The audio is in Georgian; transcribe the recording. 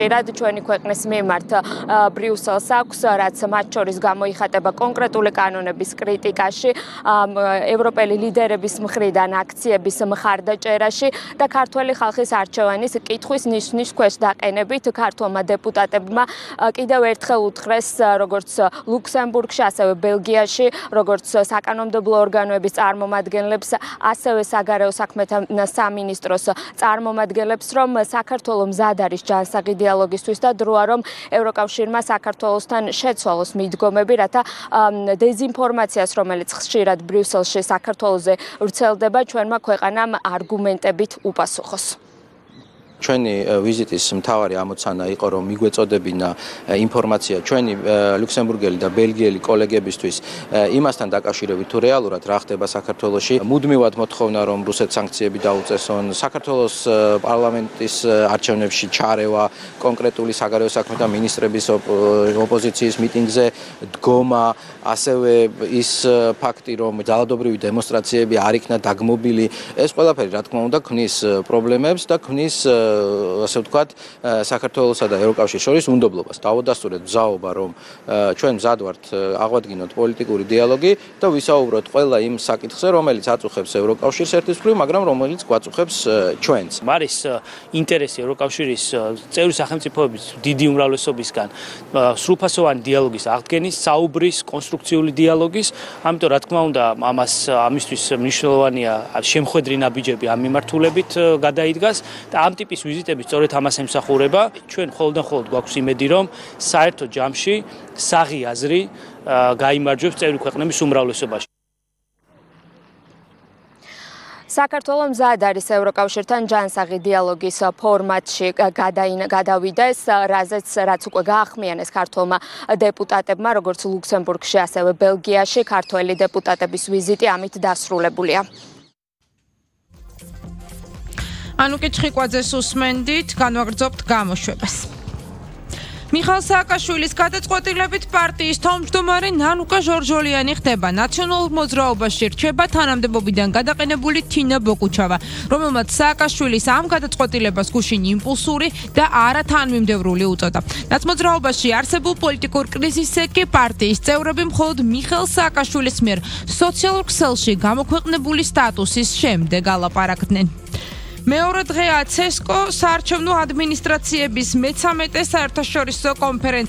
რად ჩვენი ქვეყნის მიმართ ბრიუსელს აქვს, რაც მათ შორის გამოიხატება კონკრეტული კანონების კრიტიკაში, ევროპელი ლიდერების მხრიდან აქციების მხარდაჭერაში და ქართველი ხალხის არჩევანის კითხვის ნიშნის ქვეშ დაყენებით ქართველმა დეპუტატებმა კიდევ ერთხელ უთხრეს როგორც ლუქსემბურგში, ასევე ბელგიაში, როგორც საკანონმდებლო ორგანოების წარმომადგენლებს, ასევე საგარეო საქმეთა სამინისტროს წარმომადგენლებს, რომ საქართველო მზად არის ჯანსაღი დიალოგისთვის და დროა რომ ევროკავშირმა საქართველოსთან შეცვალოს მიდგომები, რათა დეზინფორმაციას, რომელიც ხშირად ბრიუსელში საქართველოზე ვრცელდება, ჩვენმა ქვეყანამ არგუმენტებით უპასუხოს. ჩვენი ვიზიტის მთავარი ამოცანა იყო, რომ მიგვეწოდებინა ინფორმაცია ჩვენი ლუქსემბურგელი და ბელგიელი კოლეგებისთვის იმასთან დაკავშირებით, თუ რეალურად რა ხდება საქართველოში. მუდმივად მოთხოვნა, რომ რუსეთს სანქციები დაუწესონ, საქართველოს პარლამენტის არჩევნებში ჩარევა, კონკრეტული საგარეო საქმეთა მინისტრების ოპოზიციის მიტინგზე დგომა, ასევე ის ფაქტი, რომ ძალადობრივი დემონსტრაციები არ იქნა დაგმობილი, ეს ყველაფერი რა თქმა უნდა ქმნის პრობლემებს და ქმნის ასე ვთქვათ, საქართველოსა და ევროკავშირის შორის უნდობლობას. დავადასტურეთ მზაობა, რომ ჩვენ მზად ვართ აღვადგინოთ პოლიტიკური დიალოგი და ვისაუბროთ ყველა იმ საკითხზე, რომელიც აწუხებს ევროკავშირს ერთის მხრივ, მაგრამ რომელიც გვაწუხებს ჩვენც. არის ინტერესი ევროკავშირის წევრი სახელმწიფოების დიდი უმრავლესობისგან სრულფასოვანი დიალოგის აღდგენის, საუბრის, კონსტრუქციული დიალოგის, ამიტომ რა თქმა უნდა, ამისთვის მნიშვნელოვანია შემხედრი ნაბიჯები ამ მიმართულებით გადაიდგას და ამ ტიპის ვიზიტები სწორედ ამას ემსახურება. ჩვენ მხოლოდ და მხოლოდ გვაქვს იმედი, რომ საერთო ჯამში საღი აზრი გაიმარჯვებს წევრი ქვეყნების უმრავლესობაში. საქართველო მზად არის ევროკავშირთან ჯანსაღი დიალოგის ფორმატში გადავიდა ეს, რაც უკვე გაახმიანეს ქართველმა დეპუტატებმა, როგორც ლუქსემბურგში, ასევე ბელგიაში. ქართველი დეპუტატების ვიზიტი ამით დასრულებულია. ანუკე ჩხიკვაძეს უსმენდით, განვაგრძობთ გამოშვებას. მიხაილ სააკაშვილის გადაწყვეტილებით პარტიის თავმჯდომარე ნანუკა ჟორჟოლიანი ხდება. ნაციონალურ მოძრაობაში რჩება თანამდებობიდან გადაყენებული თინა ბოკუჩავა, რომელმაც სააკაშვილის ამ გადაწყვეტილებას გუშინ იმპულსური და არა თანმიმდევრული უწოდა. ნაცმოძრაობაში არსებულ პოლიტიკურ კრიზისზე კი პარტიის წევრები მხოლოდ მიხაილ სააკაშვილის მიერ სოციალურ ქსელში გამოქვეყნებული სტატუსის შემდეგ ალაპარაკდნენ. მეორე დღეა ცესკო საარჩევნო ადმინისტრაციების მე-13 საერთაშორისო კონფერენცია